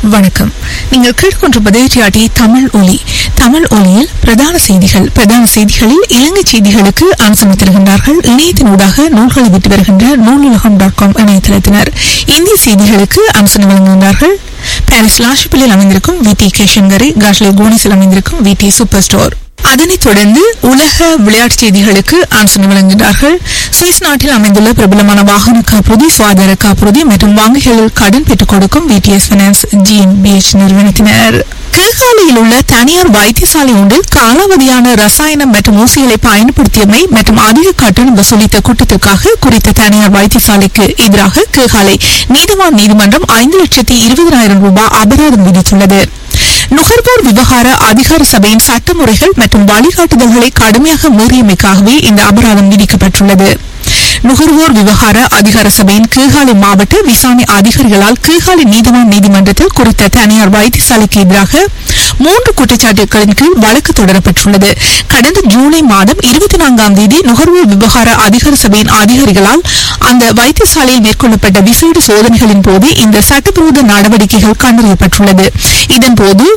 வணக்கம். நீங்கள் கேட்டுக்கொண்டிருப்பது டிஆர்டி தமிழ் ஒலி. தமிழ் ஒலியில் பிரதான செய்திகளில் இலங்கை செய்திகளுக்கு அம்சம் தருகின்றார்கள் இணையத்தினூடாக நூல்களை விட்டு வருகின்ற நூலுலகம்.com இணையதளத்தினர். இந்திய செய்திகளுக்கு அம்சம் வழங்குகின்றார்கள் பாரிஸ் லாஷிப்பிலில் அமைந்திருக்கும் விடி கேஷன்கரி, காஷ்லே கோனிஸில் அமைந்திருக்கும் விடி சூப்பர் ஸ்டோர். அதனைத் தொடர்ந்து உலக விளையாட்டு செய்திகளுக்கு ஆலோசனை வழங்குகிறார்கள் சுவிஸ் நாட்டில் அமைந்துள்ள பிரபலமான வாகன காப்புறுதி, சுகாதார காப்புறுதி மற்றும் வங்கிகளில் கடன் பெற்றுக் கொடுக்கும் விடிஎஸ் பைனான்ஸ் GmbH நிறுவனத்தினர். கேகாலையில் உள்ள தனியார் வைத்தியசாலை ஒன்றில் காலாவதியான ரசாயனம் மற்றும் ஊசிகளை பயன்படுத்தியமை மற்றும் அதிக கட்டணம் வசூலித்த குற்றத்திற்காக குறித்த தனியார் வைத்தியசாலைக்கு எதிராக கேகாலை நீதிவான் நீதிமன்றம் 5,20,000 ரூபாய் அபராதம் விதித்துள்ளது. நுகர்வோர் விவகார அதிகார சபையின் சட்டமுறைகள் மற்றும் வழிகாட்டுதல்களை கடுமையாக மீறியமைக்காகவே இந்த அபராதம் விதிக்கப்பட்டுள்ளது. நுகர்வோர் விவகார அதிகார சபையின் கேகாலை மாவட்ட விசாரணை அதிகாரிகளால் கேகாலை நீதிவான் நீதிமன்றத்தில் குறித்த தனியார் வைத்தியசாலைக்கு எதிராக 3 குற்றச்சாட்டுகளின் கீழ் வழக்கு தொடரப்பட்டுள்ளது. கடந்த ஜூலை மாதம் 24ஆம் தேதி நுகர்வோர் விவகார அதிகார சபையின் அதிகாரிகளால் அந்த வைத்தியசாலையில் மேற்கொள்ளப்பட்ட விசேட சோதனைகளின் போது இந்த சட்டவிரோத நடவடிக்கைகள் கண்டறியப்பட்டுள்ளது. இதன்போது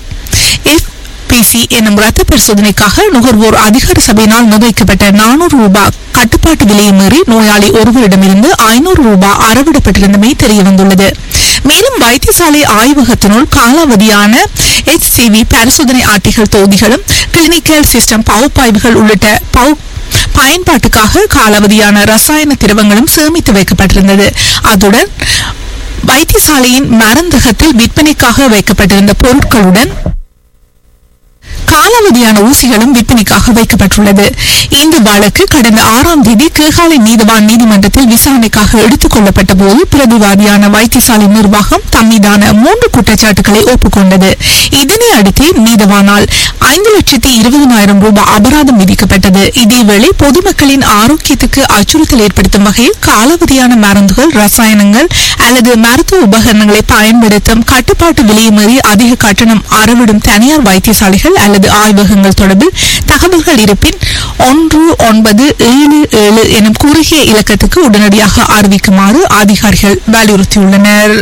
FPC என்னும் ரத்த பரிசோதனைக்காக நுகர்வோர் அதிகார சபையினால் நிர்ணயிக்கப்பட்ட 400 ரூபாய் கட்டுப்பாட்டு விலையை மீறி நோயாளி ஒருவரிடமிருந்து 500 ரூபாய் அறவிடப்பட்டிருந்தமை தெரியவந்துள்ளது. மேலும் வைத்தியசாலை ஆய்வகத்தினுள் காலாவதியான HCV பரிசோதனை அட்டைகள், தொகுதிகளும் கிளினிக்கல் சிஸ்டம் பகுப்பாய்வுகள் உள்ளிட்ட பயன்பாட்டுக்காக காலாவதியான ரசாயன திரவங்களும் சேமித்து வைக்கப்பட்டிருந்தது. அதுடன் வைத்தியசாலையின் மருந்தகத்தில் விற்பனைக்காக வைக்கப்பட்டிருந்த பொருட்களுடன் காலாவதியான ஊசிகளும் விற்பனைக்காக வைக்கப்பட்டுள்ளது. இந்த வழக்கு கடந்த 6ஆம் தேதி கேகாலை நீதிவான் நீதிமன்றத்தில் விசாரணைக்காக எடுத்துக் கொள்ளப்பட்ட போது பிரதிவாதியான வைத்தியசாலை நிர்வாகம் தம்மீதான 3 குற்றச்சாட்டுகளை ஒப்புக்கொண்டது. இதனை அடுத்து நீதிவானால் 5,20,000 ரூபாய் அபராதம் விதிக்கப்பட்டது. இதேவேளை பொதுமக்களின் ஆரோக்கியத்துக்கு அச்சுறுத்தல் ஏற்படுத்தும் வகையில் காலாவதியான மருந்துகள், ரசாயனங்கள் அல்லது மருத்துவ உபகரணங்களை பயன்படுத்தும் கட்டுப்பாட்டு விலையை மீறி அதிக கட்டணம் அறவிடும் தனியார் வைத்தியசாலைகள் அல்லது ஆய்வகங்கள் தொடர்பில் தகவல்கள் இருப்பின் 1977 எனும் குறுகிய இலக்கத்துக்கு உடனடியாக அறிவிக்குமாறு அதிகாரிகள் வலியுறுத்தியுள்ளனர்.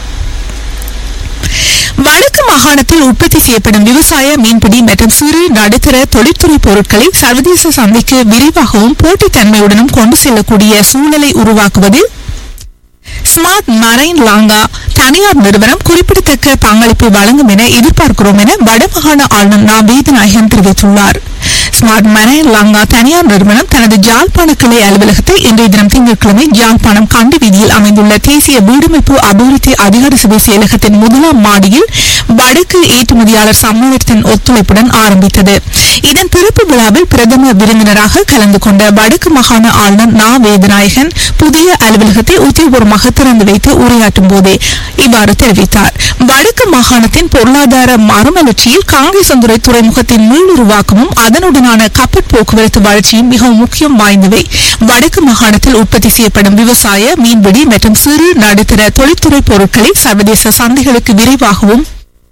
வடக்கு மாகாணத்தில் உற்பத்தி செய்யப்படும் விவசாய, மீன்பிடி மற்றும் சிறு நடுத்தர தொழில்துறை பொருட்களை சர்வதேச சந்தைக்கு விரைவாகவும் போட்டித்தன்மையுடனும் கொண்டு செல்லக்கூடிய சூழலை உருவாக்குவதில் ஸ்மார்ட் மரைன் லாங்கா தனியார் நிறுவனம் குறிப்பிடத்தக்க பங்களிப்பை வழங்கும் என எதிர்பார்க்கிறோம் என வடமாகாண ஆளுநர் நா. வேதநாயகன் தெரிவித்துள்ளார். ஸ்மார்ட் மரைன் லாங்கா தனியார் நிறுவனம் தனது ஜாழ்ப்பாண கிளை அலுவலகத்தை இன்றைய தினம் திங்கட்கிழமை ஜாழ்ப்பாணம் கண்டி வீதியில் அமைந்துள்ள தேசிய வீடமைப்பு அபிவிருத்தி அதிகார சபை செயலகத்தின் 1ஆம் மாடியில் வடக்கு ஏற்றுமதியாளர் சம்மேளனத்தின் ஒத்துழைப்புடன் ஆரம்பித்தது. இதன் திறப்பு விழாவில் பிரதம விருந்தினராக கலந்து கொண்ட வடக்கு மாகாண ஆளுநர் நா. வேதநாயகன் புதிய அலுவலகத்தை உத்தியோகபூர்வமாக திறந்து வைத்து உரையாற்றும் போதே இவ்வாறு தெரிவித்தார். வடக்கு மாகாணத்தின் பொருளாதார மறுமலர்ச்சியில் காங்கேசந்துறை துறைமுகத்தின் மீளுருவாக்கமும் அதனுடனான கப்பற் போக்குவரத்து வளர்ச்சியும் மிகவும் முக்கியம் வாய்ந்தவை. வடக்கு மாகாணத்தில் உற்பத்தி செய்யப்படும் விவசாய, மீன்பிடி மற்றும் சிறு நடுத்தர தொழில்துறை பொருட்களை சர்வதேச சந்தைகளுக்கு விரைவாகவும்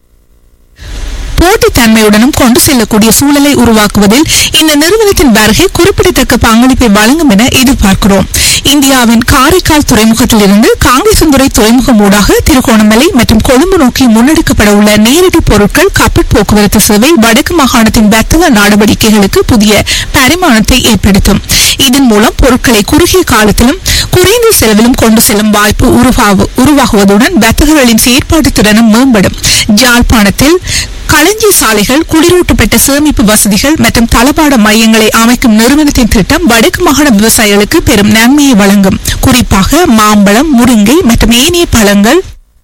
போட்டித்தன்மையுடனும் கொண்டு செல்லக்கூடிய சூழலை உருவாக்குவதில் இந்த நிறுவனத்தின் வருகை குறிப்பிடத்தக்க பங்களிப்பை வழங்கும் என எதிர்பார்க்கிறோம். இந்தியாவின் காரைக்கால் துறைமுகத்திலிருந்து காங்கேசந்துறை துறைமுகம் ஊடாக திருகோணமலை மற்றும் கொழும்பு நோக்கி முன்னெடுக்கப்பட உள்ள நேரடி பொருட்கள் கப்பற் போக்குவரத்து சேவை வடக்கு மாகாணத்தின் வர்த்தக நடவடிக்கைகளுக்கு புதிய பரிமாணத்தை ஏற்படுத்தும். இதன் மூலம் பொருட்களை குறுகிய காலத்திலும் குறைந்த செலவிலும் கொண்டு செல்லும் வாய்ப்பு உருவாகுவதுடன் வர்த்தகர்களின் செயற்பாட்டு திறனும் மேம்படும். ஜாழ்ப்பாணத்தில் களஞ்சி சாலைகள், குளிரூட்டப்பட்ட சேமிப்பு வசதிகள் மற்றும் தளபாட மையங்களை அமைக்கும் நிறுவனத்தின் திட்டம் வடக்கு மாகாண விவசாயிகளுக்கு பெரும் நன்மையை வழங்கும். குறிப்பாக மாம்பழம், முருங்கை மற்றும் ஏனைய பழங்கள்,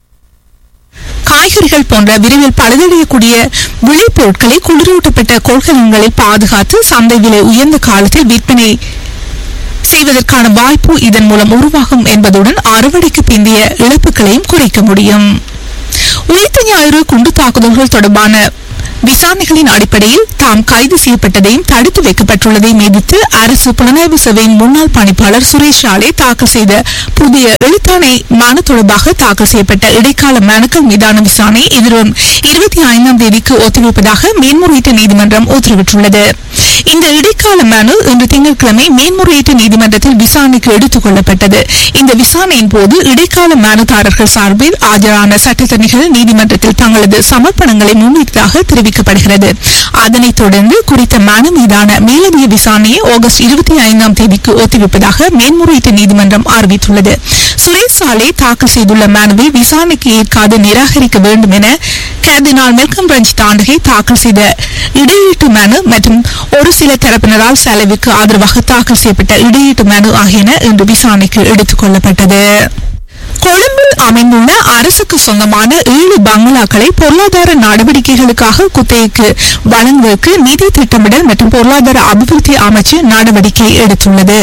காய்கறிகள் போன்ற விரைவில் பழுதடையக்கூடிய விளைபொருட்களை குளிரூட்டப்பட்ட கொள்கலன்களில் பாதுகாத்து சந்தை விலை உயர்ந்த காலத்தில் விற்பனை செய்வதற்கான வாய்ப்பு இதன் மூலம் உருவாகும் என்பதுடன் அறுவடைக்கு பிந்தைய இழப்புகளையும் குறைக்க முடியும். உயிர்த்த ஞாயிறு குண்டு தாக்குதல்கள் தொடர்பான விசாரணைகளின் அடிப்படையில் தாம் கைது செய்யப்பட்டதையும் தடுத்து வைக்கப்பட்டுள்ளதையும் எதிர்த்து அரசு புலனாய்வு சேவையின் முன்னாள் பணிப்பாளர் சுரேஷ் ஆலே தாக்கல் செய்த புதிய எழுத்தாணை மனு தொடர்பாக தாக்கல் செய்யப்பட்ட இடைக்கால மனுக்கள் மீதான விசாரணை எதிர்வரும் 25ஆம் தேதிக்கு ஒத்திவைப்பதாக மேன்முறையீட்டு நீதிமன்றம் உத்தரவிட்டுள்ளது. இந்த இடைக்கால மனு இன்று திங்கட்கிழமை மேன்முறையீட்டு நீதிமன்றத்தில் விசாரணைக்கு எடுத்துக் கொள்ளப்பட்டது. இந்த விசாரணையின் போது இடைக்கால மனுதாரர்கள் சார்பில் ஆஜரான சட்டத்தரணிகள் நீதிமன்றத்தில் தங்களது சமர்ப்பணங்களை முன்வைத்ததாக தெரிவிக்கப்படுகிறது. அதனைத் தொடர்ந்து குறித்த மனு மீதான மேலதிக விசாரணையை ஆகஸ்ட் 25ஆம் தேதிக்கு ஒத்திவைப்பதாக மேன்முறையீட்டு நீதிமன்றம் அறிவித்துள்ளது. சுரேஷ் சாலே தாக்கல் செய்துள்ள மனுவை விசாரணைக்கு ஏற்காது நிராகரிக்க வேண்டும் என கர்தினால் மெல்கம் ரஞ்சித் ஆண்டகை தாக்கல் செய்த இடையீட்டு மனு மற்றும் ஒரு சில தரப்பினரால் சாலேவுக்கு ஆதரவாக தாக்கல் செய்யப்பட்ட இடையீட்டு மனு ஆகியன இன்று விசாரணைக்கு எடுத்துக் கொள்ளப்பட்டது. கொழும்பில் அமைந்துள்ள அரசுக்கு சொந்தமான 7 பங்களாக்களை பொருளாதார நடவடிக்கைகளுக்காக குத்தகைக்கு வழங்குவதற்கு நிதி திட்டமிடல் மற்றும் பொருளாதார அபிவிருத்தி அமைச்சு நடவடிக்கை எடுத்துள்ளது.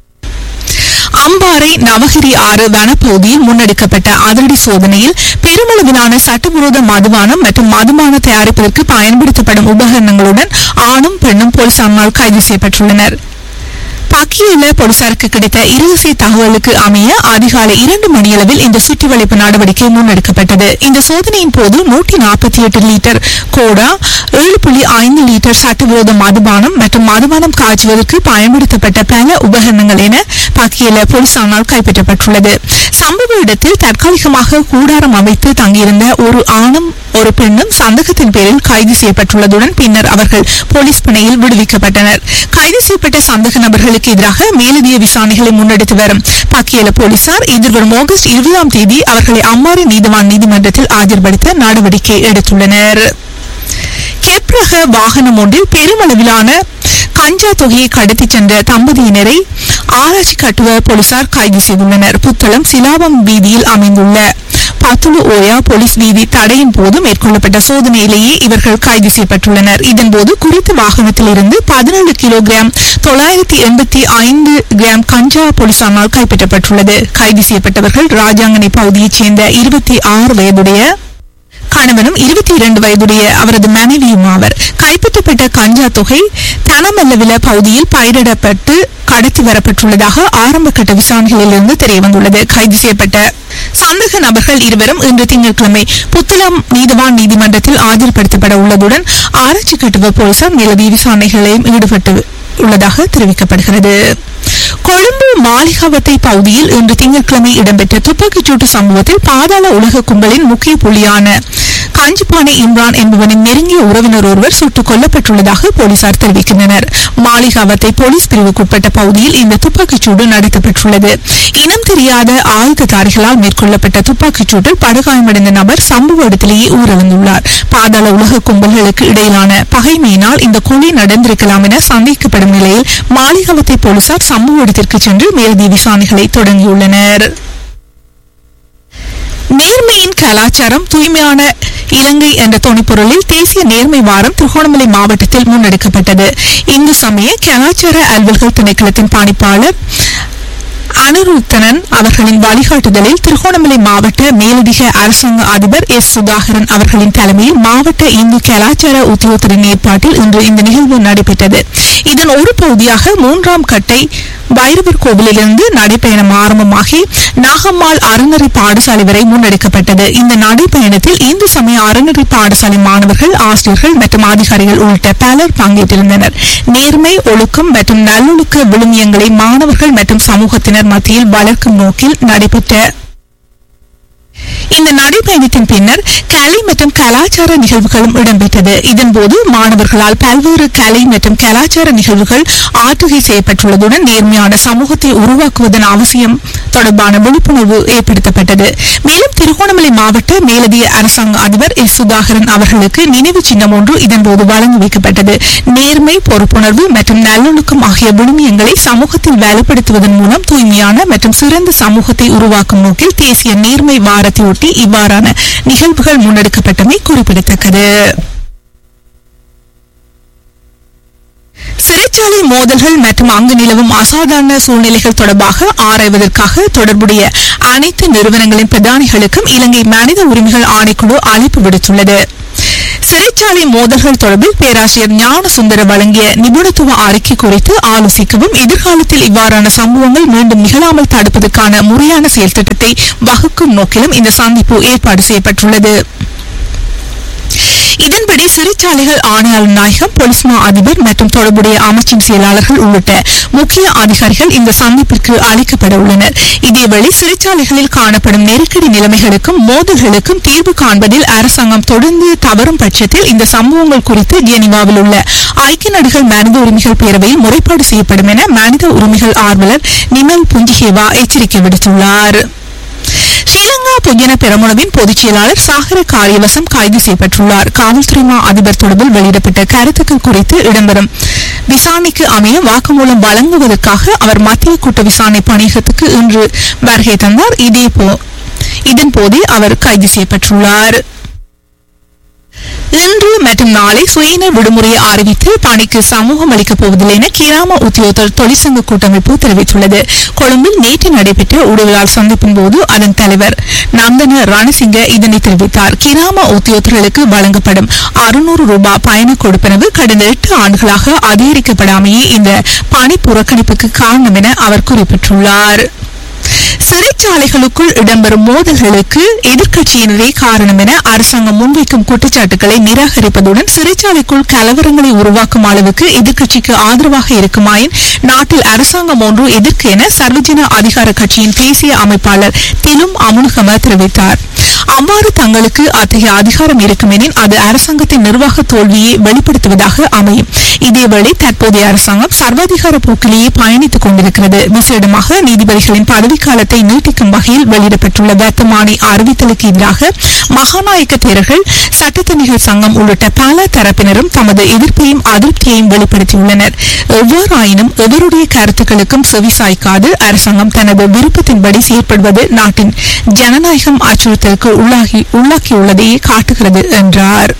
அம்பாறை நவகிரி ஆறு வனப்பகுதியில் முன்னெடுக்கப்பட்ட அதிரடி சோதனையில் பெருமளவிலான சட்டவிரோத மதுபானம் மற்றும் மதுபான தயாரிப்பதற்கு பயன்படுத்தப்படும் உபகரணங்களுடன் ஆணும் பெண்ணும் போலீசாரால் கைது செய்யப்பட்டுள்ளனர். பக்கியில போலீசாருக்கு கிடைத்த இரகசிய தகவலுக்கு அமைய அதிகாலை 2 மணியளவில் இந்த சுற்றிவளைப்பு நடவடிக்கை முன்னெடுக்கப்பட்டது. இந்த சோதனையின் போது 148 லிட்டர் கோடா, 7.5 லிட்டர் சட்டவிரோத மதுபானம் மற்றும் மதுபானம் காய்ச்சுவதற்கு பயன்படுத்தப்பட்ட பல உபகரணங்கள் என பக்கியில போலீசாரால் கைப்பற்றப்பட்டுள்ளது. சம்பவ இடத்தில் தற்காலிகமாக கூடாரம் அமைத்து தங்கியிருந்த ஒரு ஆணும் ஒரு பெண்ணும் சந்தேகத்தின் பேரில் கைது செய்யப்பட்டுள்ளதுடன் பின்னர் அவர்கள் போலீஸ் பிணையில் விடுவிக்கப்பட்டனர். கைது செய்யப்பட்ட சந்தேக நபர்களுக்கு எதிராக மேலதிக விசாரணைகளை முன்னெடுத்து வரும் பக்கியல போலீசார் எதிர்வரும் ஆகஸ்ட் 20ஆம் தேதி அவர்களை அம்பாறை நீதிவான் நீதிமன்றத்தில் ஆஜர்படுத்த நடவடிக்கை எடுத்துள்ளனர். கெப்ரக வாகனம் ஒன்றில் பெருமளவிலான கஞ்சா தொகையை கடத்திச் சென்ற தம்பதியினரை ஆராய்ச்சி கட்டுவ போலீசார் கைது செய்துள்ளனர். புத்தளம் சிலாபம் வீதியில் அமைந்துள்ள பத்துலு ஓயா போலீஸ் வீதி தடையின் போது மேற்கொள்ளப்பட்ட சோதனையிலேயே இவர்கள் கைது செய்யப்பட்டுள்ளனர். இதன்போது குறித்த வாகனத்தில் இருந்து 17 கிலோகிராம் 985 கிராம் கஞ்சா போலீசாரால் கைப்பற்றப்பட்டுள்ளது. கைது செய்யப்பட்டவர்கள் ராஜாங்கனை பகுதியைச் சேர்ந்த 26 வயதுடைய கணவனும் 22 வயதுடைய அவரது மனைவியும் ஆவர். கைப்பற்றப்பட்ட கஞ்சா தொகை தனமல்லவில பகுதியில் பயிரிடப்பட்டு கடத்தி வரப்பட்டுள்ளதாக ஆரம்ப கட்ட விசாரணைகளிலிருந்து தெரியவந்துள்ளது. கைது செய்யப்பட்ட சந்தேக நபர்கள் இருவரும் இன்று திங்கட்கிழமை புத்தளம் நீதிவான் நீதிமன்றத்தில் ஆஜர்படுத்தப்பட உள்ளதுடன் ஆராய்ச்சி கட்டுவ போலீசார் மேலதிக விசாரணைகளையும் ஈடுபட்டு உள்ளதாக தெரிவிக்கப்படுகிறது. கொழும்பு மாளிகாவத்தை பகுதியில் இன்று திங்கட்கிழமை இடம்பெற்ற துப்பாக்கிச்சூட்டு சம்பவத்தில் பாதாள உலக கும்பலின் முக்கிய புள்ளியான காஞ்சிப்பானை இம்ரான் என்பவனின் நெருங்கிய உறவினர் ஒருவர் சுட்டுக் கொல்லப்பட்டுள்ளதாக போலீசார் தெரிவிக்கின்றனர். மாளிகாவத்தை போலீஸ் பிரிவுக்குட்பட்ட பகுதியில் இந்த துப்பாக்கிச்சூடு நடத்தப்பட்டுள்ளது. இனம் தெரியாத ஆயுததாரிகளால் மேற்கொள்ளப்பட்ட துப்பாக்கிச்சூட்டில் படுகாயமடைந்த நபர் சம்பவ இடத்திலேயே உயிரிழந்துள்ளார். பாதாள உலக கும்பல்களுக்கு இடையிலான பகைமையினால் இந்த கொலை நடந்திருக்கலாம் என சந்தேகிக்கப்படும் நிலையில் மாளிகாவத்தை போலீசார் சம்பவ இடத்திற்கு சென்று மேலதிக விசாரணைகளை தொடங்கியுள்ளனர். நேர்மையின் கலாச்சாரம் தூய்மையான இலங்கை என்ற துணைப்பொருளில் தேசிய நேர்மை வாரம் திருகோணமலை மாவட்டத்தில் முன்னெடுக்கப்பட்டது. இந்து சமய கலாச்சார அலுவல்கள் திணைக்களத்தின் பணிப்பாளர் அனுருத்தனன் அவர்களின் வழிகாட்டுதலில் திருகோணமலை மாவட்ட மேலதிக அரசாங்க அதிபர் எஸ். சுதாகரன் அவர்களின் தலைமையில் மாவட்ட இந்து கலாச்சார உத்தியோகத்தரின் ஏற்பாட்டில் இன்று இந்த நிகழ்வு நடைபெற்றது. இதன் ஒரு பகுதியாக 3ஆம் கட்டை பைரவர் கோவிலிலிருந்து நடைபயணம் ஆரம்பமாகி நாகம்மாள் அறநெறி பாடசாலை வரை முன்னெடுக்கப்பட்டது. இந்த நடைபயணத்தில் இந்து சமய அறநெறி பாடசாலை மாணவர்கள், ஆசிரியர்கள் மற்றும் அதிகாரிகள் உள்ளிட்ட பலர் பங்கேற்றிருந்தனர். நேர்மை, ஒழுக்கம் மற்றும் நல்லொழுக்க விழுமியங்களை மாணவர்கள் மற்றும் சமூகத்தினர் மத்தியில் வளர்க்கும் நோக்கில் நடைபெற்ற இந்த நடைபயணத்தின் பின்னர் கலை மற்றும் கலாச்சார நிகழ்வுகளும் இடம்பெற்றது. இதன்போது மாணவர்களால் பல்வேறு கலை மற்றும் கலாச்சார நிகழ்வுகள் ஆற்றுகை செய்யப்பட்டுள்ளதுடன் நேர்மையான சமூகத்தை உருவாக்குவதன் அவசியம் தொடர்பான விழிப்புணர்வு ஏற்படுத்தப்பட்டது. மேலும் திருகோணமலை மாவட்ட மேலதிக அரசாங்க அதிபர் எஸ். சுதாகரன் அவர்களுக்கு நினைவு சின்னம் ஒன்று இதன்போது வழங்கி வைக்கப்பட்டது. நேர்மை, பொறுப்புணர்வு மற்றும் நல்லொழுக்கம் ஆகிய விழுமியங்களை சமூகத்தில் வலுப்படுத்துவதன் மூலம் தூய்மையான மற்றும் சிறந்த சமூகத்தை உருவாக்கும் நோக்கில் தேசிய நேர்மை வாரத்தையொட்டி இவ்வாறான நிகழ்வுகள் முன்னெடுக்கப்பட்டமை குறிப்பிடத்தக்கது. சிறைச்சாலை மோதல்கள் மற்றும் அங்கு நிலவும் அசாதாரண சூழ்நிலைகள் தொடர்பாக ஆராய்வதற்காக தொடர்புடைய அனைத்து நிறுவனங்களின் பிரதானிகளுக்கும் இலங்கை மனித உரிமைகள் ஆணைக்குழு அழைப்பு விடுத்துள்ளது. சிறைச்சாலை மோதல்கள் தொடர்பில் பேராசிரியர் ஞானசுந்தர வழங்கிய நிபுணத்துவ அறிக்கை குறித்து ஆலோசிக்கவும் எதிர்காலத்தில் இவ்வாறான சம்பவங்கள் மீண்டும் நிகழாமல் தடுப்பதற்கான முறையான செயல் திட்டத்தை வகுக்கும் நோக்கிலும் இந்த சந்திப்பு ஏற்பாடு செய்யப்பட்டுள்ளது. இதன்படி சிறைச்சாலைகள் ஆணையாளர் நாயகம், போலீஸ் மா அதிபர் மற்றும் தொடர்புடைய அமைச்சின் செயலாளர்கள் உள்ளிட்ட முக்கிய அதிகாரிகள் இந்த சந்திப்பிற்கு அழைக்கப்பட உள்ளனர். இதேவேளை சிறைச்சாலைகளில் காணப்படும் நெருக்கடி நிலைமைகளுக்கும் மோதல்களுக்கும் தீர்வு காண்பதில் அரசாங்கம் தொடர்ந்து தவறும் பட்சத்தில் இந்த சம்பவங்கள் குறித்து ஜெனீவாவில் உள்ள ஐக்கிய நாடுகள் மனித உரிமைகள் பேரவையில் முறைப்பாடு செய்யப்படும் என மனித உரிமைகள் ஆர்வலர் நிமல் புஞ்சிஹேவா எச்சரிக்கை விடுத்துள்ளார். ஸ்ரீலங்கா பொதுஜன பெரமுனவின் பொதுச் செயலாளர் சாகர காரியவசம் கைது செய்யப்பட்டுள்ளார். காவல்துறை மா அதிபர் தொடர்பில் வெளியிடப்பட்ட கருத்துக்கள் குறித்து இடம்பெறும் விசாரணைக்கு அமைய வாக்குமூலம் வழங்குவதற்காக அவர் மத்திய குற்ற விசாரணை பணியகத்துக்கு இன்று வருகை தந்தார். இதன்போதே அவர் கைது செய்யப்பட்டுள்ளார். இன்று மற்றும் நாளை சுயின விடுமுறையை அறிவித்து பணிக்கு சமூகம் அளிக்கப் போவதில்லை என கிராம உத்தியோகத்தர் தொழிற்சங்க கூட்டமைப்பு தெரிவித்துள்ளது. கொழும்பில் நேற்று நடைபெற்ற ஊடகவியலாளர் சந்திப்பின் போது அதன் தலைவர் நந்தன ரணசிங்க இதனை தெரிவித்தார். கிராம உத்தியோகத்தர்களுக்கு வழங்கப்படும் 600 ரூபாய் பயண கொடுப்பனவு கடந்த 8 ஆண்டுகளாக அதிகரிக்கப்படாமையே இந்த பணி புறக்கணிப்புக்கு காரணம் என அவர் குறிப்பிட்டுள்ளார். சிறைச்சாலைகளுக்குள் இடம்பெறும் மோதல்களுக்கு எதிர்க்கட்சியினரே காரணம் என அரசாங்கம் முன்வைக்கும் குற்றச்சாட்டுகளை நிராகரிப்பதுடன் சிறைச்சாலைக்குள் கலவரங்களை உருவாக்கும் அளவுக்கு எதிர்க்கட்சிக்கு ஆதரவாக இருக்குமாயின் நாட்டில் அரசாங்கம் ஒன்று எதிர்க்கு என சர்வஜன அதிகார கட்சியின் தேசிய அமைப்பாளர் திலும் அமுனுகம தெரிவித்தார். அவ்வாறு தங்களுக்கு அத்தகைய அதிகாரம் இருக்குமெனில் அது அரசாங்கத்தின் நிர்வாக தோல்வியை வெளிப்படுத்துவதாக அமையும். இதேவேளை தற்போதைய அரசாங்கம் சர்வாதிகார போக்கிலேயே பயணித்துக் கொண்டிருக்கிறது. விசேடமாக நீதிபதிகளின் பதவிக்காலத்தை நீட்டிக்கும் வகையில் வெளியிடப்பட்டுள்ள வர்த்தமானி அறிவித்தலுக்கு எதிராக மகாநாயக்க தேரர்கள், சட்டத்தணிகள் சங்கம் உள்ளிட்ட பல தரப்பினரும் தமது எதிர்ப்பையும் அதிருப்தியையும் வெளிப்படுத்தியுள்ளனர். எவ்வாறாயினும் எவருடைய கருத்துக்களுக்கும் செவிசாய்க்காது அரசாங்கம் தனது விருப்பத்தின்படி செயற்படுவது நாட்டின் ஜனநாயகம் அச்சுறுத்தலுக்கு உள்ளாக்கியுள்ளதையே காட்டுகிறது என்றார்.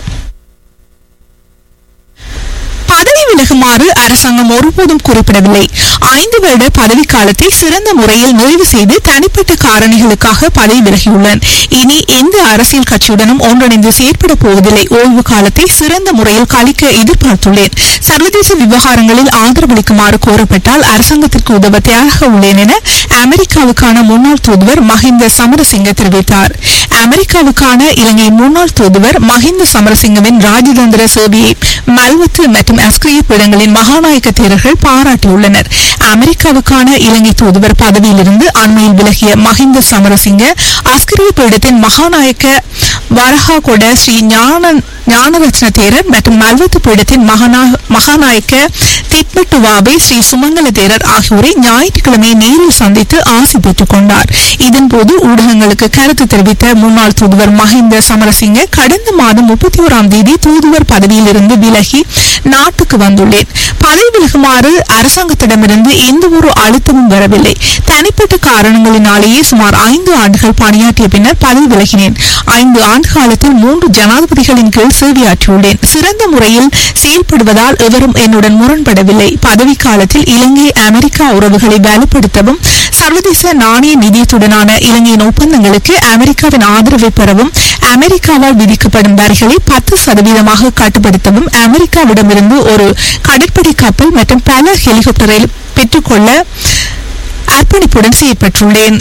பதவி விலகுமாறு அரசாங்கம் ஒருபோதும் குறிப்பிடவில்லை. 5 வருட பதவிக்காலத்தை சிறந்த முறையில் நிறைவு செய்து தனிப்பட்ட காரணிகளுக்காக பதவி விலகியுள்ளேன். இனி எந்த அரசியல் கட்சியுடனும் ஒன்றிணைந்து செயற்பட போவதில்லை. ஓய்வு காலத்தை சிறந்த முறையில் கழிக்க எதிர்பார்த்துள்ளேன். சர்வதேச விவகாரங்களில் ஆதரவளிக்குமாறு கோரப்பட்டால் அரசாங்கத்திற்கு உதவ தயாராக உள்ளேன் என அமெரிக்காவுக்கான முன்னாள் தூதுவர் மஹிந்த சமரசிங்க தெரிவித்தார். அமெரிக்காவுக்கான இலங்கை முன்னாள் தூதுவர் மஹிந்த சமரசிங்கவின் ராஜதந்திர சேவையை மல்வத்து மற்றும் அஸ்கிரிய பீடங்களின் மகாநாயக்க தேரர்கள் பாராட்டியுள்ளனர். அமெரிக்காவுக்கான இலங்கை தூதுவர் பதவியிலிருந்து அண்மையில் விலகிய மஹிந்த சமரசிங்க அஸ்கிரிய பீடத்தின் மகாநாயக்க வரஹா கொட ஸ்ரீ ஞானரத்ன தேரர் மற்றும் மல்வத்து பீடத்தின் மகாநாயக்க திட்பட்டுவாபே ஸ்ரீ சுமங்கல தேரர் ஆகியோரை ஞாயிற்றுக்கிழமை நேரில் சந்தித்து ஆசி பெற்றுக் கொண்டார். இதன்போது ஊடகங்களுக்கு கருத்து தெரிவித்த முன்னாள் தூதுவர் மஹிந்த சமரசிங்க கடந்த மாதம் 31ஆம் தேதி தூதுவர் பதவியிலிருந்து விலகி நாட்டுக்கு வந்துள்ளேன். பதவி விலகுமாறு அரசாங்கத்திடமிருந்து எந்த ஒரு அழுத்தமும் வரவில்லை. தனிப்பட்ட காரணங்களினாலேயே சுமார் 5 ஆண்டுகள் பணியாற்றிய பின்னர் பதவி விலகினேன். 5 ஆண்டு காலத்தில் 3 ஜனாதிபதிகளின் கீழ் சேவையாற்றியுள்ளேன். சிறந்த முறையில் செயல்படுவதால் எவரும் என்னுடன் முரண்படவில்லை. பதவி காலத்தில் இலங்கை அமெரிக்கா உறவுகளை வலுப்படுத்தவும் சர்வதேச நாணய நிதியத்துடனான இலங்கையின் ஒப்பந்தங்களுக்கு அமெரிக்காவின் ஆதரவை பெறவும் அமெரிக்காவால் விதிக்கப்படும் வரிகளை 10% கட்டுப்படுத்தவும் அமெரிக்காவிடமிருந்து ஒரு கடற்படை கப்பல் மற்றும் பல ஹெலிகாப்டரை பெற்றுக்கொள்ள அர்ப்பணிப்புடன் செயற்பட்டுள்ளேன்.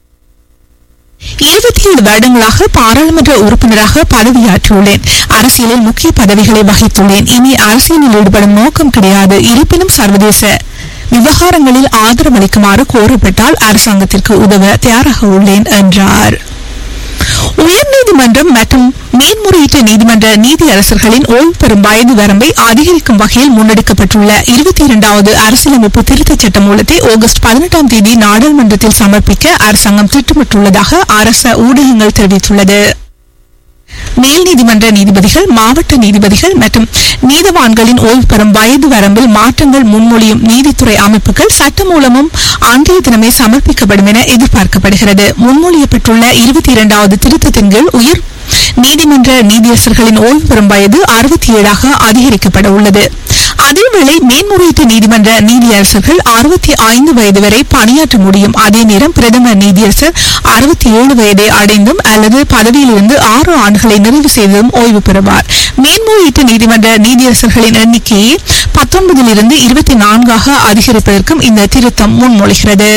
27 வருடங்களாக பாராளுமன்ற உறுப்பினராக பதவியாற்றியுள்ளேன். அரசியலில் முக்கிய பதவிகளை வகித்துள்ளேன். இனி அரசியலில் ஈடுபடும் நோக்கம் கிடையாது. இருப்பினும் சர்வதேச விவகாரங்களில் ஆதரவளிக்குமாறு கோரப்பட்டால் அரசாங்கத்திற்கு உதவ தயாராக உள்ளேன் என்றார். உயர்நீதிமன்றம் மற்றும் மேன்முறையீட்டு நீதிமன்ற நீதியரசர்களின் ஓய்வு பெறும் வயது வரம்பை அதிகரிக்கும் வகையில் முன்னெடுக்கப்பட்டுள்ள 22வது அரசியலமைப்பு திருத்தச் சட்ட மூலத்தை ஆகஸ்ட் 18ஆம் தேதி நாடாளுமன்றத்தில் சமர்ப்பிக்க அரசாங்கம் திட்டமிட்டுள்ளதாக அரச ஊடகங்கள் தெரிவித்துள்ளது. மேல் நீதிமன்ற நீதிபதிகள், மாவட்ட நீதிபதிகள் மற்றும் நீதவான்களின் ஓய்வு பெறும் வயது வரம்பில் மாற்றங்கள் முன்மொழியும் நீதித்துறை அமைப்புகள் சட்ட மூலமும் அன்றைய தினமே சமர்ப்பிக்கப்படும் என எதிர்பார்க்கப்படுகிறது. முன்மொழியப்பட்டுள்ள 22வது திருத்தத்தின் கீழ் உயர் நீதிமன்ற நீதியரசர்களின் ஓய்வு பெறும் வயது 67ஆக அதிகரிக்கப்பட உள்ளது. அதேவேளை மேன்முறையீட்டு நீதிமன்ற நீதியரசர்கள் 65 வயது வரை பணியாற்ற முடியும். அதே நேரம் பிரதம நீதியரசர் 67 வயதை அடைந்தும் அல்லது பதவியிலிருந்து 6 ஆண்டுகளை நிறைவு செய்ததும் ஓய்வு பெறுவார். மேன்முறையீட்டு நீதிமன்ற நீதியரசர்களின் எண்ணிக்கையை 19 24 அதிகரிப்பதற்கும் இந்த திருத்தம் முன்மொழிகிறது.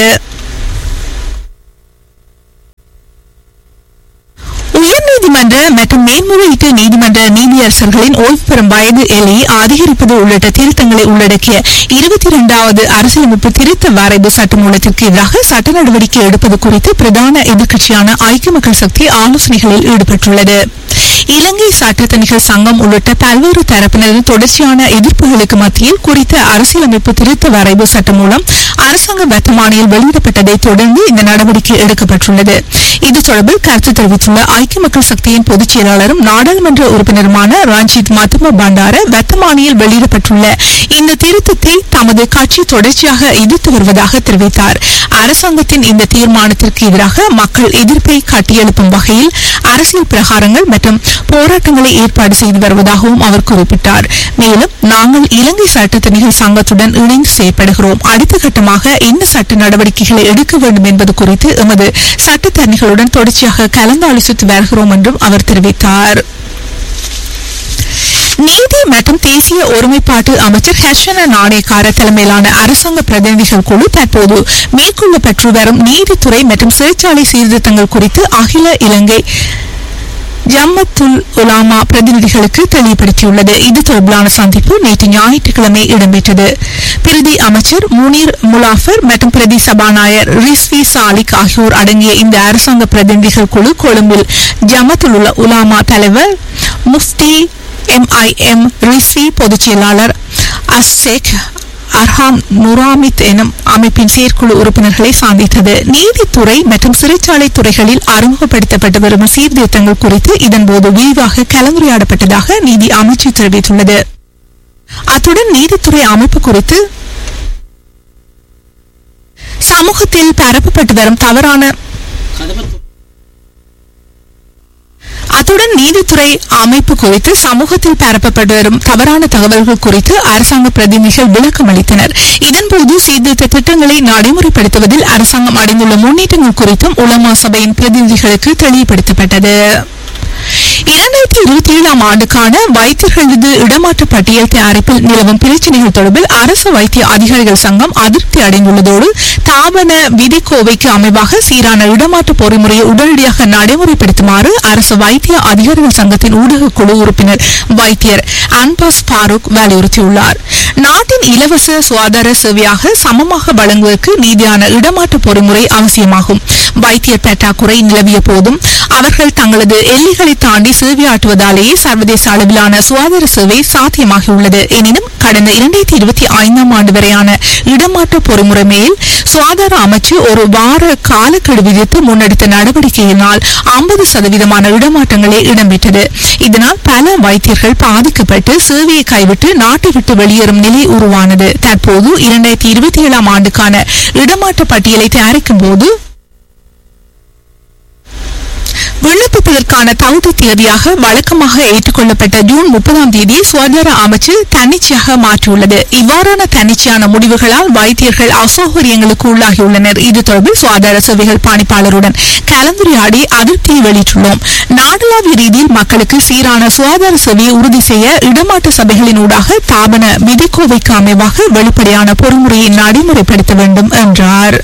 உயர்நீதிமன்ற மற்றும் மேன்முறையீட்டு நீதிமன்ற நீதியரசர்களின் ஓய்வு பெறும் வயது எல்லையை அதிகரிப்பது உள்ளிட்ட திருத்தங்களை உள்ளடக்கிய 22வது அரசியலமைப்பு திருத்த வரைவு சட்டமூலத்திற்கு எதிராக சட்ட நடவடிக்கை எடுப்பது குறித்து பிரதான எதிர்க்கட்சியான ஐக்கிய மக்கள் சக்தி ஆலோசனைகளில் ஈடுபட்டுள்ளது. இலங்கை சட்டத்தணிகள் சங்கம் உள்ளிட்ட பல்வேறு தரப்பினரின் தொடர்ச்சியான எதிர்ப்புகளுக்கு மத்தியில் குறித்த அரசியலமைப்பு திருத்த வரைவு சட்டம் மூலம் அரசாங்க வர்த்தமானியில் வெளியிடப்பட்டதை தொடர்ந்து இந்த நடவடிக்கை எடுக்கப்பட்டுள்ளது. இது தொடர்பில் கருத்து தெரிவித்துள்ள ஐக்கிய மக்கள் சக்தியின் பொதுச் செயலாளரும் நாடாளுமன்ற உறுப்பினருமான ரஞ்சித் மத்தும பண்டார வர்த்தமானியில் வெளியிடப்பட்டுள்ள இந்த திருத்தத்தை தமது கட்சி தொடர்ச்சியாக எதிர்த்து வருவதாக தெரிவித்தார். அரசாங்கத்தின் இந்த தீர்மானத்திற்கு எதிராக மக்கள் எதிர்ப்பை கட்டியெழுப்பும் வகையில் அரசியல் பிரகாரங்கள் மற்றும் போராட்டங்களை ஏற்பாடு செய்து வருவதாகவும் அவர் குறிப்பிட்டார். மேலும் நாங்கள் இலங்கை சட்டத்தணிகள் சங்கத்துடன் இணைந்து செயற்படுகிறோம். அடுத்த கட்டமாக என்ன சட்ட நடவடிக்கைகளை எடுக்க வேண்டும் என்பது குறித்து எமது சட்டத்தரணிகளுடன் தொடர்ச்சியாக கலந்தாலோசித்து வருகிறோம் என்றும் அவர் தெரிவித்தார். நீதி மற்றும் தேசிய ஒருமைப்பாட்டு அமைச்சர் ஹர்ஷன நாணயக்கார தலைமையிலான அரசாங்க பிரதிநிதிகள் குழு தற்போது மேற்கொள்ளப்பட்டு வரும் நீதித்துறை மற்றும் சிறைச்சாலை சீர்திருத்தங்கள் குறித்து அகில இலங்கை ஜம்மத்துல் உலாமா பிரதிநிதிகளுக்கு தெளிவுபடுத்தியுள்ளது. இது தொடர்பிலான சந்திப்பு நேற்று ஞாயிற்றுக்கிழமை இடம்பெற்றது. பிரதி அமைச்சர் முனீர் முலாஃபர் மற்றும் பிரதி சபாநாயகர் ரிஸ்வி சாலிக் ஆகியோர் அடங்கிய இந்த அரசாங்க பிரதிநிதிகள் குழு கொழும்பில் ஜம்மத்துல் உலாமா தலைவர் முஃப்தி MIM ரிஸ்வி பொதுச் செயலாளர் அஸ்ஸேக் அர்ஹாம் நுராமித் எனும் அமைப்பின் செயற்குழு உறுப்பினர்களை சந்தித்தது. நீதித்துறை மற்றும் சிறைச்சாலை துறைகளில் அறிமுகப்படுத்தப்பட்டு வரும் சீர்திருத்தங்கள் குறித்து இதன்போது விரிவாக கலந்துரையாடப்பட்டதாக நீதி அமைச்சு தெரிவித்துள்ளது. அத்துடன் நீதித்துறை அமைப்பு குறித்து சமூகத்தில் பரப்பப்பட்டு வரும் நீதித்துறை அமைப்பு குறித்து சமூகத்தில் பரப்பப்பட்டு வரும் தவறான தகவல்கள் குறித்து அரசாங்க பிரதிநிதிகள் விளக்கம் அளித்தனர். இதன்போது சீர்திருத்த திட்டங்களை நடைமுறைப்படுத்துவதில் அரசாங்கம் அடைந்துள்ள முன்னேற்றங்கள் குறித்தும் உலமா சபையின் பிரதிநிதிகளுக்கு தெளிவுபடுத்தப்பட்டது. 2027 ஆண்டுக்கான வைத்தியர்களது இடமாற்ற பட்டியல் தயாரிப்பில் நிலவும் பிரச்சினைகள் தொடர்பில் அரசு வைத்திய அதிகாரிகள் சங்கம் அதிருப்தி அடைந்துள்ளதோடு தாபன விதிக்கோவைக்கு அமைவாக சீரான இடமாற்ற பொறிமுறையை உடனடியாக நடைமுறைப்படுத்துமாறு அரசு வைத்திய அதிகாரிகள் சங்கத்தின் ஊடக குழு உறுப்பினர் வைத்தியர் அன்பாஸ் பாரூக் வலியுறுத்தியுள்ளார். நாட்டின் இலவச சுகாதார சேவையாக சமமாக வழங்குவதற்கு நீதியான இடமாற்ற பொறிமுறை அவசியமாகும். வைத்தியர் பற்றாக்குறை நிலவிய போதும் அவர்கள் தங்களது எல்லைகளை தாண்டி சேவையாற்றுவதாலேயே சர்வதேச அளவிலான சுகாதார சேவை சாத்தியமாகியுள்ளது. எனினும் கடந்த 2025 ஆண்டு வரையான இடமாற்ற பொறிமுறை மேல் சுகாதார அமைச்சு ஒரு வார காலக்கெடு விதித்து முன்னெடுத்த நடவடிக்கையினால் 50% இடமாற்றங்களே இடம்பெற்றது. இதனால் பல வைத்தியர்கள் பாதிக்கப்பட்டு சேவையை கைவிட்டு நாட்டை விட்டு வெளியேறும் நிலை உருவானது. தற்போது 2027 ஆண்டுக்கான இடமாற்ற பட்டியலை தயாரிக்கும் போது விண்ணப்பிப்பதற்கான தகுதி தேதியாக வழக்கமாக ஏற்றுக்கொள்ளப்பட்ட ஜூன் 30ஆம் தேதியை சுகாதார அமைச்சு தன்னிச்சையாக மாற்றியுள்ளது. இவ்வாறான தன்னிச்சையான முடிவுகளால் வைத்தியர்கள் அசௌகரியங்களுக்கு உள்ளாகியுள்ளனர். இது தொடர்பில் சுகாதார சேவைகள் பணிப்பாளருடன் கலந்துரையாடி அதிருப்தியை வெளியிட்டுள்ளோம். நாடளாவிய ரீதியில் மக்களுக்கு சீரான சுகாதார சேவையை உறுதி செய்ய இடமாற்ற சபைகளின் ஊடாக தாபன விதிக்கோவைக்கு அமைவாக வெளிப்படையான பொறிமுறையை நடைமுறைப்படுத்த வேண்டும் என்றார்.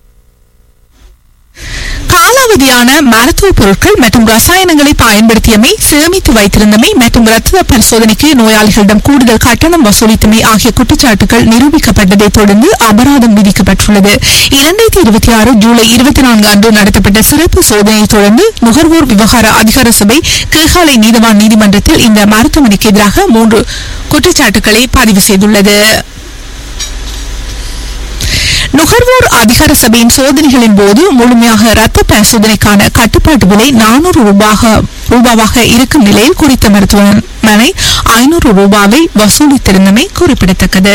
காலாவதியான மருத்துவ பொருட்கள் மற்றும் ரசாயனங்களை பயன்படுத்தியமை, சேமித்து வைத்திருந்தமை மற்றும் இரத்த பரிசோதனைக்கு நோயாளிகளிடம் கூடுதல் கட்டணம் வசூலித்தமை ஆகிய குற்றச்சாட்டுகள் நிரூபிக்கப்பட்டதை தொடர்ந்து அபராதம் விதிக்கப்பட்டுள்ளது. 2026 ஜூலை 24 அன்று நடத்தப்பட்ட சிறப்பு சோதனையை தொடர்ந்து நுகர்வோர் விவகார அதிகார சபை கேகாலை நீதவான் நீதிமன்றத்தில் இந்த மருத்துவமனைக்கு எதிராக 3 குற்றச்சாட்டுகளை பதிவு செய்துள்ளது. நுகர்வோர் அதிகார சபையின் சோதனைகளின் போது முழுமையாக இரத்த பரிசோதனைக்கான கட்டுப்பாட்டு விலை 400 ரூபாவாக இருக்கும் நிலையில் குறித்த மருத்துவமனை 500 ரூபாவை வசூலித்திருந்தமை குறிப்பிடத்தக்கது.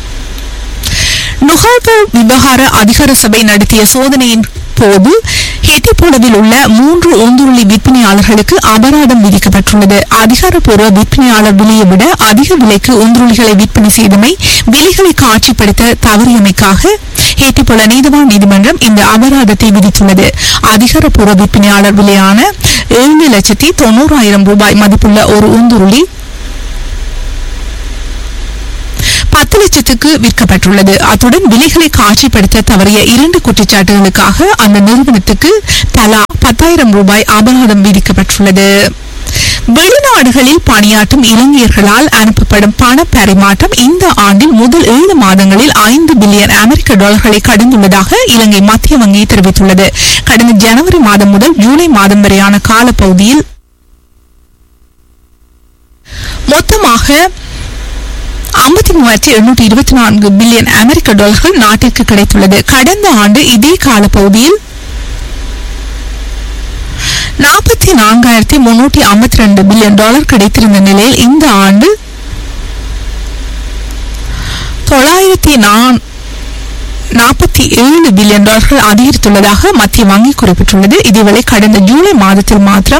நுகர்வோர் விவகார அதிகார சபை நடத்திய சோதனையின் போது ஹெட்டிபோலவில் உள்ள 3 ஊந்துருளி விற்பனையாளர்களுக்கு அபராதம் விதிக்கப்பட்டுள்ளது. அதிகாரப்பூர்வ விற்பனையாளர் விலையை விட அதிக விலைக்கு ஊந்துருளிகளை விற்பனை செய்தமை, விலைகளை காட்சிப்படுத்த தவறியமைக்காக ஹெட்டிபோல நீதவான் நீதிமன்றம் இந்த அபராதத்தை விதித்துள்ளது. அதிகாரப்பூர்வ விற்பனையாளர் விலையான 7,90,000 ரூபாய் மதிப்புள்ள ஒரு ஊந்துருளி 10 லட்சத்துக்கு விற்கப்பட்டுள்ளது. அத்துடன் விலைகளை காட்சிப்படுத்த தவறிய 2 குற்றச்சாட்டுகளுக்காக அந்த நிறுவனத்துக்கு தலா 10,000 ரூபாய் அபராதம் விதிக்கப்பட்டுள்ளது. வெளிநாடுகளில் பணியாற்றும் இலங்கையர்களால் அனுப்பப்படும் பண பரிமாற்றம் இந்த ஆண்டில் முதல் 7 மாதங்களில் 5 பில்லியன் அமெரிக்க டாலர்களை கடந்துள்ளதாக இலங்கை மத்திய வங்கி தெரிவித்துள்ளது. கடந்த ஜனவரி மாதம் முதல் ஜூலை மாதம் வரையான காலப்பகுதியில் மொத்தமாக 53,724 பில்லியன் அமெரிக்க டாலர்கள் நாட்டிற்கு கிடைத்துள்ளது. கடந்த ஆண்டு இதே காலப்பகுதியில் 44,352 பில்லியன் டாலர் கிடைத்திருந்த நிலையில் இந்த ஆண்டு 947 பில்லியன் டாலர்கள் அதிகரித்துள்ளதாக மத்திய வங்கி குறிப்பிட்டுள்ளது. இதேவேளை கடந்த ஜூலை மாதத்தில் மாத்திரம்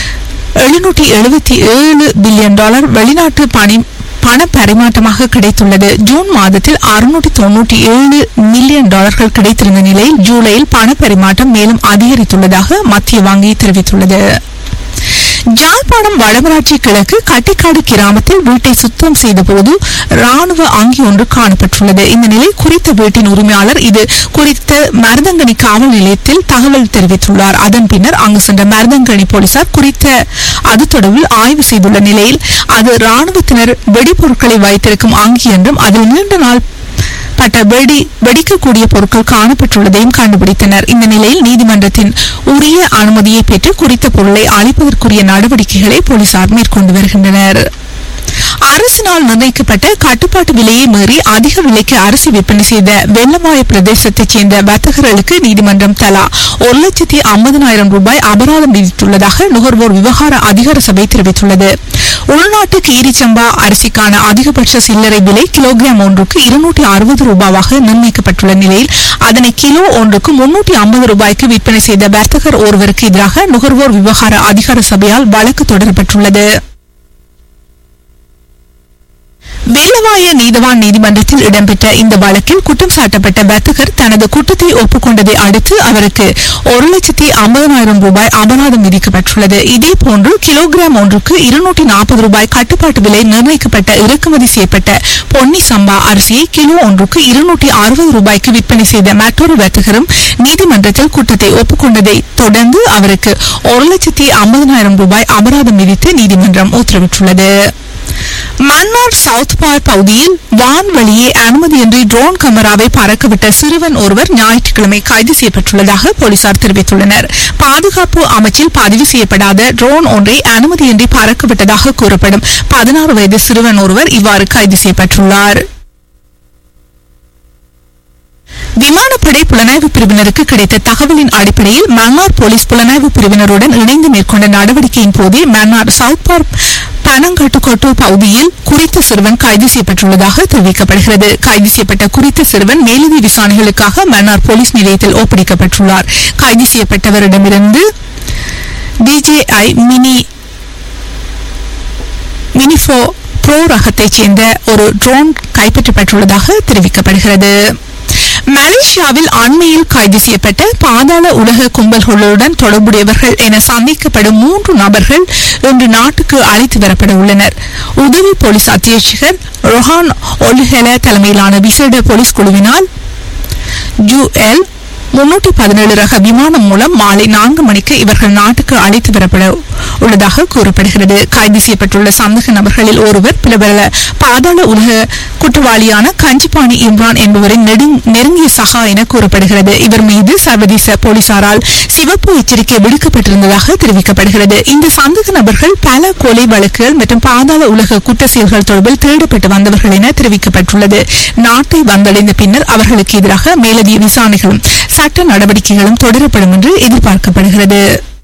777 பில்லியன் டாலர் வெளிநாட்டு பண பரிமாற்றமாக கிடைத்துள்ளது. ஜூன் மாதத்தில் 697 மில்லியன் டாலர்கள் கிடைத்திருந்த நிலையில் ஜூலையில் பண பரிமாற்றம் மேலும் அதிகரித்துள்ளதாக மத்திய வங்கி தெரிவித்துள்ளது. ஜாழ்ப்பாணம் வடமராட்சி கிழக்கு கட்டிக்காடு கிராமத்தில் வீட்டை சுத்தம் செய்த போது ராணுவ அங்கி ஒன்று காணப்பட்டுள்ளது. இந்த நிலை குறித்த வீட்டின் உரிமையாளர் இது குறித்த மருதங்கனி காவல் நிலையத்தில் தகவல் தெரிவித்துள்ளார். அதன் பின்னர் அங்கு சென்ற மருதங்கனி போலீசார் குறித்த அது தொடர்பில் ஆய்வு செய்துள்ள நிலையில் அது ராணுவத்தினர் வெடிபொருட்களை வைத்திருக்கும் அங்கி என்றும் அதில் நீண்ட நாள் பட்ட வெடிக்கக்கூடிய பொருட்கள் காணப்பட்டுள்ளதையும் கண்டுபிடித்தனர். இந்த நிலையில் நீதிமன்றத்தின் உரிய அனுமதியை பெற்று குறித்த பொருளை அழிப்பதற்குரிய நடவடிக்கைகளை போலீசார் மேற்கொண்டு வருகின்றனர். அரசினால் நிர்ணயிக்கப்பட்ட கட்டுப்பாட்டு விலையை மீறி அதிக விலைக்கு அரிசி விற்பனை செய்த வெள்ளவாய பிரதேசத்தைச் சேர்ந்த வர்த்தகர்களுக்கு நீதிமன்றம் தலா 1,50,000 ரூபாய் அபராதம் விதித்துள்ளதாக நுகர்வோர் விவகார அதிகார சபை தெரிவித்துள்ளது. உள்நாட்டு கீரிச்சம்பா அரிசிக்கான அதிகபட்ச சில்லறை விலை கிலோகிராம் ஒன்றுக்கு 260 ரூபாவாக நிர்ணயிக்கப்பட்டுள்ள நிலையில் அதனை கிலோ ஒன்றுக்கு 350 ரூபாய்க்கு விற்பனை செய்த வர்த்தகர் ஒருவருக்கு எதிராக நுகர்வோர் விவகார அதிகார சபையால் வழக்கு தொடரப்பட்டுள்ளது. வேலவாய நீதவான் நீதிமன்றத்தில் இடம்பெற்ற இந்த வழக்கில் குற்றம் சாட்டப்பட்ட வர்த்தகர் தனது குற்றத்தை ஒப்புக்கொண்டதை அடுத்து அவருக்கு 1,50,000 ரூபாய் அபராதம் விதிக்கப்பட்டுள்ளது. இதேபோன்று கிலோகிராம் ஒன்றுக்கு 240 ரூபாய் கட்டுப்பாட்டு விலை நிர்ணயிக்கப்பட்ட இறக்குமதி செய்யப்பட்ட பொன்னி சம்பா அரிசியை கிலோ ஒன்றுக்கு 260 ரூபாய்க்கு விற்பனை செய்த மற்றொரு வர்த்தகரும் நீதிமன்றத்தில் குற்றத்தை ஒப்புக்கொண்டதை தொடர்ந்து அவருக்கு 1,50,000 ரூபாய் அபராதம் விதித்து நீதிமன்றம் உத்தரவிட்டுள்ளது. மன்னார் சவுத் பார்க் பகுதியில் வான்வழியே அனுமதியின்றி ட்ரோன் கேமராவை பறக்கவிட்ட சிறுவன் ஒருவர் ஞாயிற்றுக்கிழமை கைது செய்யப்பட்டுள்ளதாக போலீசார் தெரிவித்துள்ளனர். பாதுகாப்பு அமைச்சில் பதிவு செய்யப்படாத ட்ரோன் ஒன்றை அனுமதியின்றி பறக்கவிட்டதாக கூறப்படும் 16 வயது சிறுவன் ஒருவர் இவ்வாறு கைது செய்யப்பட்டுள்ளார். விமானப்படை புலனாய்வு பிரிவினருக்கு கிடைத்த தகவலின் அடிப்படையில் மன்னார் போலீஸ் புலனாய்வு பிரிவினருடன் இணைந்து மேற்கொண்ட நடவடிக்கையின் போதே மன்னார் சவுத் பார்க் பனங்கட்டுக்கோட்டு பகுதியில் குறித்த சிறுவன் கைது செய்யப்பட்டுள்ளதாக தெரிவிக்கப்படுகிறது. கைது செய்யப்பட்ட குறித்த சிறுவன் மேலதிக விசாரணைகளுக்காக மன்னார் போலீஸ் நிலையத்தில் ஒப்படைக்கப்பட்டுள்ளார். கைது செய்யப்பட்டவரிடமிருந்து DJI மினிஃபோ ப்ரோ ரகத்தைச் சேர்ந்த ஒரு ட்ரோன் கைப்பற்றப்பட்டுள்ளதாக தெரிவிக்கப்படுகிறது. மலேசியாவில் அண்மையில் கைது செய்யப்பட்ட பாதாள உலக கும்பல்களுடன் தொடர்புடையவர்கள் என சந்தேகப்படும் 3 நபர்கள் இன்று நாட்டுக்கு அழைத்து வரப்பட உள்ளனர். உதவி போலீஸ் அத்தியட்சகர் ரொஹான் ஒலுஹெல தலைமையிலான விசேட போலீஸ் குழுவினால் UL 317 ரக விமானம் மூலம் மாலை 4 மணிக்கு இவர்கள் நாட்டுக்கு அழைத்து வரப்பட உள்ளதாக கூறப்படுகிறது. கைது செய்யப்பட்டுள்ள சந்தேக நபர்களில் ஒருவர் பிரபல பாதாள உலக குற்றவாளியான கஞ்சிபாணி இம்ரான் என்பவரின் நெருங்கிய சகா என கூறப்படுகிறது. இவர் மீது சர்வதேச போலீசாரால் சிவப்பு எச்சரிக்கை விடுக்கப்பட்டிருந்ததாக தெரிவிக்கப்படுகிறது. இந்த சந்தேக நபர்கள் பல கொலை வழக்குகள் மற்றும் பாதாள உலக குற்ற செயல்கள் தொடர்பில் தேடப்பட்டு வந்தவர்கள் என தெரிவிக்கப்பட்டுள்ளது. நாட்டை வந்தடைந்த பின்னர் அவர்களுக்கு எதிராக மேலதிக விசாரணைகளும் சட்ட நடவடிக்கைகளும் தொடரப்படும் என்று எதிர்பார்க்கப்படுகிறது.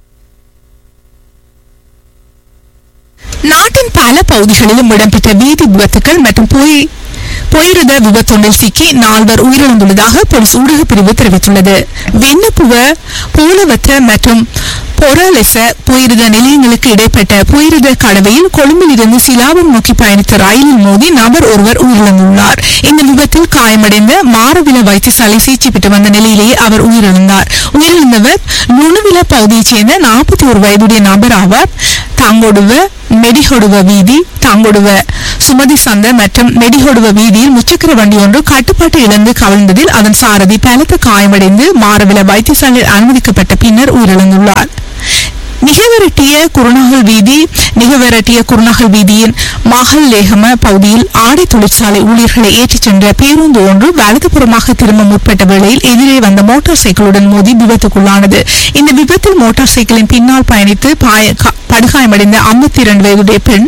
நாட்டின் பல பகுதிகளிலும் இடம்பெற்ற வீதி விபத்துக்கள் மற்றும் பொய்ரத விபத்தொன்றில் சிக்கி 4 உயிரிழந்துள்ளதாக போலீஸ் ஊடக பிரிவு தெரிவித்துள்ளது. வெண்ணப்புவ பூலவத்த மற்றும் பொரலெச புயிரத நிலையங்களுக்கு இடைப்பட்ட புயிரத கடவையில் கொழும்பில் இருந்து சிலாபம் நோக்கி பயணித்த ரயிலில் மோதி நபர் ஒருவர் உயிரிழந்துள்ளார். இந்த விபத்தில் காயமடைந்த மாரவில வைத்தியசாலை சிகிச்சை பெற்று வந்த நிலையிலேயே அவர் உயிரிழந்தார். உயிரிழந்தவர் நுணுவில பகுதியைச் சேர்ந்த 41 வயதுடைய நபர் ஆவார். தாங்கொடுவ மெடிஹொடுவ வீதி, தாங்கொடுவ சுமதி சந்தை மற்றும் மெடிஹொடுவ வீதியில் முச்சக்கர வண்டி ஒன்று கட்டுப்பாட்டு இழந்து கவிழ்ந்ததில் அதன் சாரதி பலத்த காயமடைந்து மாரவில வைத்தியசாலையில் அனுமதிக்கப்பட்ட பின்னர் உயிரிழந்துள்ளார். நிகவரட்டிய குருநாகல் வீதியின் மகள் லேகம பகுதியில் ஆடை தொழிற்சாலை ஊழியர்களை ஏற்றிச் சென்ற பேருந்து ஒன்று வலதுபுறமாக திரும்ப முற்பட்ட வேளையில் எதிரே வந்த மோட்டார் சைக்கிளுடன் மோதி விபத்துக்குள்ளானது. இந்த விபத்தில் மோட்டார் சைக்கிளின் பின்னால் பயணித்து படுகாயமடைந்த 52 வயதுடைய பெண்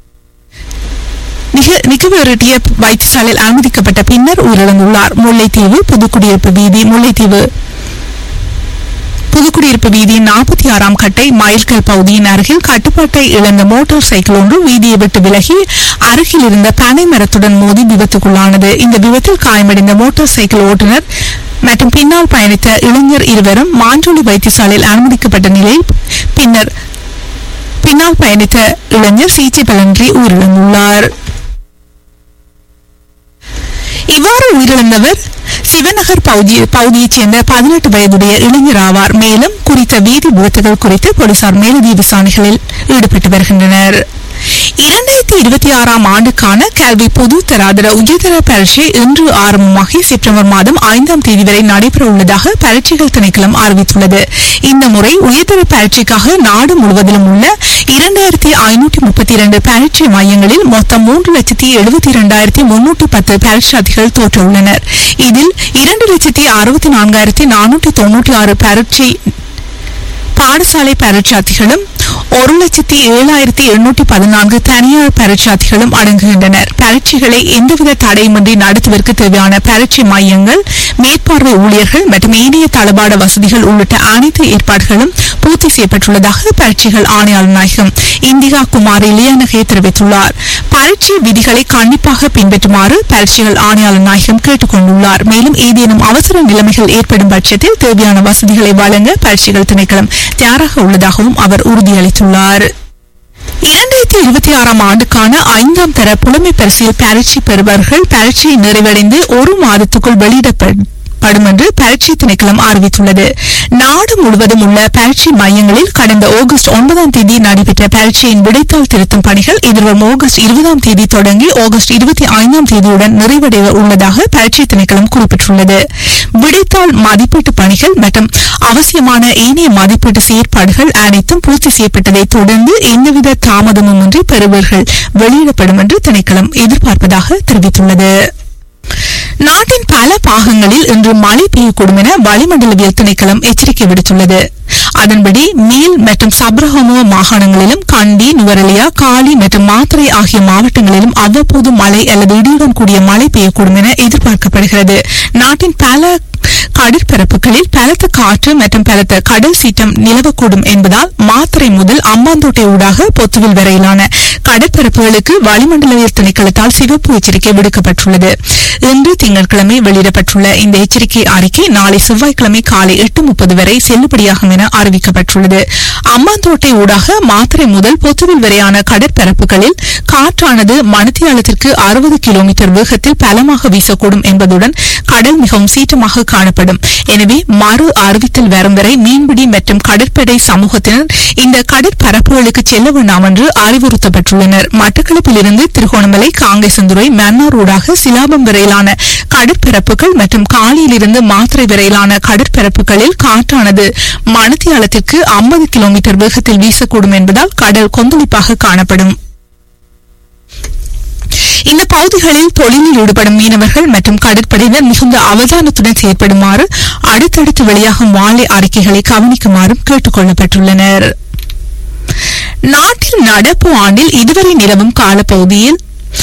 நிகவரட்டிய வைத்தியசாலையில் அனுமதிக்கப்பட்ட பின்னர் உயிரிழந்துள்ளார். முல்லைத்தீவு புதுக்குடியிருப்பு வீதியின் 46ஆம் கட்டை மைல்கல் பகுதியின் அருகில் கட்டுப்பாட்டை இழந்த மோட்டார் சைக்கிள் ஒன்று வீதியை விட்டு விலகி அருகில் இருந்த பனை மரத்துடன் மோதி விபத்துக்குள்ளானது. இந்த விபத்தில் காயமடைந்த மோட்டார் சைக்கிள் ஓட்டுநர் மற்றும் பின்னால் பயணித்த இளைஞர் இருவரும் மாஞ்சோலி வைத்தியசாலையில் அனுமதிக்கப்பட்ட நிலையில் பின்னால் பயணித்த இளைஞர் சிகிச்சை பலனின்றி உயிரிழந்துள்ளார். இவ்வாறு உயிரிழந்தவர் சிவநகர் பகுதியைச் சேர்ந்த 18 வயதுடைய இளைஞர் ஆவார். மேலும் குறித்த வீதி விபத்துகள் குறித்து போலீசார் மேலதிக விசாரணைகளில் ஈடுபட்டு வருகின்றனர். 2026ஆம் ஆண்டுக்கான கல்வி பொது தராதர உயர்தர பரீட்சை இன்று ஆரம்பமாகி செப்டம்பர் மாதம் 5ஆம் தேதி வரை நடைபெற உள்ளதாக பரீட்சைகள் திணைக்களம் அறிவித்துள்ளது. இந்த முறை உயர்தர பரீட்சைக்காக நாடு முழுவதிலும் உள்ள 2532 பரீட்சை மையங்களில் மொத்தம் 3,72,310 பரீட்சார்த்திகள் தோற்றவுள்ளனர். இதில் 2,64,496 பரீட்சை பாடசாலை பரீட்சார்த்திகளும் 1,07,814 தனியார் பரீட்சார்த்திகளும் அடங்குகின்றனர். பரீட்சைகளை எந்தவித தடையுமின்றி நடத்துவதற்கு தேவையான பரீட்சை மையங்கள், மேற்பார்வை ஊழியர்கள் மற்றும் ஏனைய தளபாட வசதிகள் உள்ளிட்ட அனைத்து ஏற்பாடுகளும் பூர்த்தி செய்யப்பட்டுள்ளதாக பரீட்சைகள் ஆணையாளர் நாயகம் இந்திகா குமார் இளையநகை தெரிவித்துள்ளார். பரீட்சை விதிகளை கண்டிப்பாக பின்பற்றுமாறு பரீட்சைகள் ஆணையாளர் நாயகம் கேட்டுக் கொண்டுள்ளார். மேலும் ஏதேனும் அவசர நிலைமைகள் ஏற்படும் பட்சத்தில் தேவையான வசதிகளை வழங்க பரீட்சைகள் திணைக்களம் தயாராக உள்ளதாகவும் அவர் உறுதியளித்துள்ளார். 2026ஆம் ஆண்டுக்கான 5ஆம் தர புலமை பரிசில் பரீட்சை பெறுபவர்கள் பரீட்சை நிறைவடைந்து 1 மாதத்துக்குள் வெளியிடப்படும் என்று பரீட்சை திணைக்களம் அறிவித்துள்ளது. நாடு முழுவதும் உள்ள பரீட்சை மையங்களில் கடந்த ஆகஸ்ட் 9ஆம் தேதி நடைபெற்ற பரீட்சையின் விடைத்தாள் திருத்தும் பணிகள் எதிர்வரும் ஆகஸ்ட் 20ஆம் தேதி தொடங்கி ஆகஸ்ட் 25ஆம் தேதியுடன் நிறைவடைய உள்ளதாக பரீட்சை திணைக்களம் குறிப்பிட்டுள்ளது. விடைத்தாள் மதிப்பீட்டு பணிகள் மற்றும் அவசியமான ஏனைய மதிப்பீட்டு செயற்பாடுகள் அனைத்தும் பூர்த்தி செய்யப்பட்டதை தொடர்ந்து எந்தவித தாமதமுமின்றி பெறுபவர்கள் வெளியிடப்படும் என்று திணைக்களம் எதிர்பார்ப்பதாக தெரிவித்துள்ளது. நாட்டின் பல பாகங்களில் இன்று மழை பெய்யக்கூடும் என வளிமண்டலவியல் திணைக்களம் எச்சரிக்கை விடுத்துள்ளது. அதன்படி மீல் மற்றும் சப்ரஹமுவ மாகாணங்களிலும் கண்டி, நுவரெலியா, காலி மற்றும் மாத்தறை ஆகிய மாவட்டங்களிலும் அவ்வப்போது மழை அல்லது இடியுடன் கூடிய மழை பெய்யக்கூடும் என எதிர்பார்க்கப்படுகிறது. நாட்டின் பல கடற்பரப்புகளில் பலத்த காற்று மற்றும் பலத்த கடல் சீற்றம் நிலவக்கூடும் என்பதால் மாத்தறை முதல் அம்பாந்தோட்டை ஊடாக பொத்துவில் வரையிலான கடற்பரப்புகளுக்கு வளிமண்டலவியல் திணைக்களத்தால் சிவப்பு எச்சரிக்கை விடுக்கப்பட்டுள்ளது. இன்று திங்கட்கிழமை வெளியிடப்பட்டுள்ள இந்த எச்சரிக்கை அறிக்கை நாளை செவ்வாய்க்கிழமை காலை 8:30 வரை செல்லுபடியாகும் என அறிவிக்கப்பட்டுள்ளது. அம்பாந்தோட்டை ஊடாக மாத்தறை முதல் பொத்துவில் வரையான கடற்பரப்புகளில் காற்றானது மணித்தியாலத்திற்கு 60 கிலோமீட்டர் வேகத்தில் பலமாக வீசக்கூடும் என்பதுடன் கடல் மிகவும் சீற்றமாக காணப்படும். எனவே மறு அறிவித்தல் வரும் வரை மீன்பிடி மற்றும் கடற்படை சமூகத்தினர் இந்த கடற்பரப்புகளுக்கு செல்ல வேண்டாம் என்று அறிவுறுத்தப்பட்டுள்ளனர். மட்டக்களப்பிலிருந்து திருகோணமலை, காங்கேசந்துறை, மன்னார் ஊடாக சிலாபம் வரையிலான கடற்பரப்புகள் மற்றும் காலியிலிருந்து மாத்தறை வரையிலான கடற்பரப்புகளில் காற்றானது மணித்தியாலத்திற்கு 50 கிலோமீட்டர் வேகத்தில் வீசக்கூடும் என்பதால் கடல் கொந்தளிப்பாக காணப்படும். இந்த பகுதிகளில் தொழிலில் ஈடுபடும் மீனவர்கள் மற்றும் கடற்படையினர் மிகுந்த அவதானத்துடன் செயற்படுமாறு அடுத்தடுத்து வெளியாகும் வானிலை அறிக்கைகளை கவனிக்குமாறும் கேட்டுக் கொள்ளப்பட்டுள்ளனர். நாட்டில் நடப்பு ஆண்டில் இதுவரை நிலவும் காலப்பகுதியில்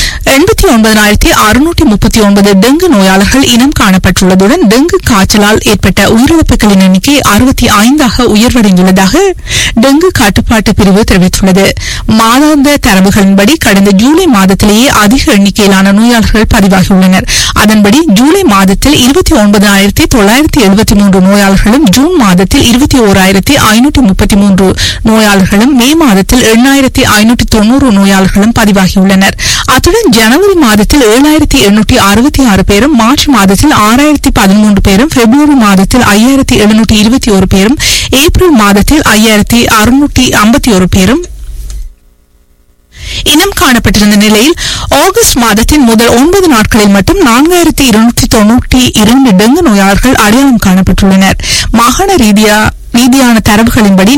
89,639 டெங்கு நோயாளர்கள் இனம் காணப்பட்டுள்ளதுடன் டெங்கு காய்ச்சலால் ஏற்பட்ட உயிரிழப்புகளின் எண்ணிக்கை 65ஆக உயர்வடைந்துள்ளதாக டெங்கு கட்டுப்பாட்டு பிரிவு தெரிவித்துள்ளது. மாதாந்த தரவுகளின்படி கடந்த ஜூலை மாதத்திலேயே அதிக எண்ணிக்கையிலான நோயாளர்கள் பதிவாகியுள்ளனர். அதன்படி ஜூலை மாதத்தில் 29,973 நோயாளர்களும், ஜூன் மாதத்தில் 21,533 நோயாளர்களும், மே மாதத்தில் 8,590 நோயாளர்களும் பதிவாகியுள்ளனர். அத்துடன் ஜனவரி மாதத்தில் 7,866 பேரும், மார்ச் மாதத்தில் 6,013 பேரும், பிப்ரவரி மாதத்தில் 5,721 பேரும், ஏப்ரல் மாதத்தில் 5,651 பேரும் இனம் காணப்பட்டிருந்த நிலையில் ஆகஸ்ட் மாதத்தின் முதல் 9 நாட்களில் மட்டும் 4292 டெங்கு நோயாளர்கள் அடையாளம் காணப்பட்டுள்ளனர். மாகாண ரீதியான தரவுகளின்படி